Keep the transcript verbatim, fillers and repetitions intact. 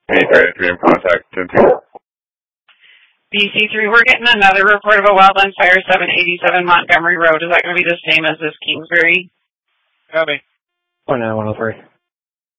Any fire stream contact. B C three, we're getting another report of a wildland fire, seven eighty-seven Montgomery Road. Is that going to be the same as this Kingsbury? Copy. Oh, no, one oh three.